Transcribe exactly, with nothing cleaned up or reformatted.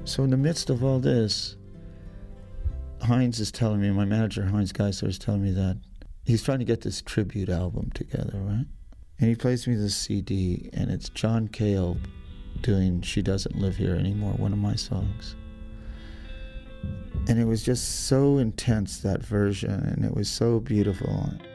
So in the midst of all this, Hines is telling me, my manager, Hines Geisler, is telling me that he's trying to get this tribute album together, right? And he plays me this C D, and it's John Cale doing She Doesn't Live Here Anymore, one of my songs. And it was just so intense, that version, and it was so beautiful.